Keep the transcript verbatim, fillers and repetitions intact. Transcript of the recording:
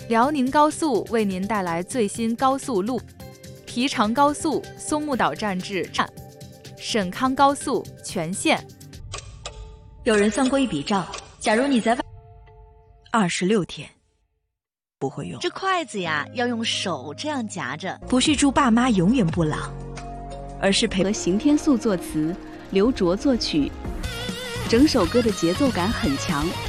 辽宁高速为您带来最新高速路：皮长高速松木岛站至沈康高速全线。 有人算过一笔账，假如你在外二十六天不会用这筷子呀，要用手这样夹着， 不是祝爸妈永远不老，而是陪和邢天素作词，刘卓作曲，整首歌的节奏感很强。